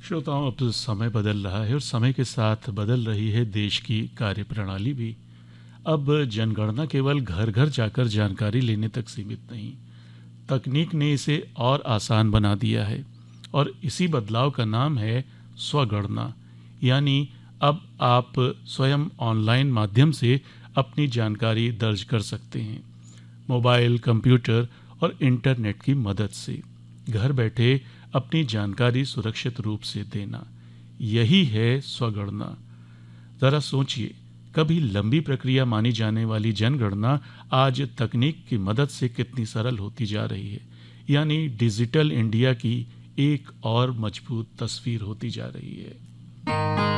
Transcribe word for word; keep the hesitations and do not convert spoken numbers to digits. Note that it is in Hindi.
श्रोताओं, अब समय बदल रहा है और समय के साथ बदल रही है देश की कार्यप्रणाली भी। अब जनगणना केवल घर घर जाकर जानकारी लेने तक सीमित नहीं, तकनीक ने इसे और आसान बना दिया है और इसी बदलाव का नाम है स्वगणना। यानी अब आप स्वयं ऑनलाइन माध्यम से अपनी जानकारी दर्ज कर सकते हैं, मोबाइल, कंप्यूटर और इंटरनेट की मदद से घर बैठे अपनी जानकारी सुरक्षित रूप से देना, यही है स्वगणना। ज़रा सोचिए, कभी लंबी प्रक्रिया मानी जाने वाली जनगणना आज तकनीक की मदद से कितनी सरल होती जा रही है। यानी डिजिटल इंडिया की एक और मजबूत तस्वीर होती जा रही है।